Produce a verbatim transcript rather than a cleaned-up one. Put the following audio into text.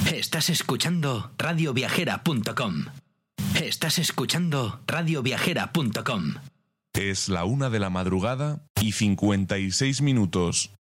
Estás escuchando radio viajera punto com. Estás escuchando radio viajera punto com. Es la una de la madrugada y cincuenta y seis minutos.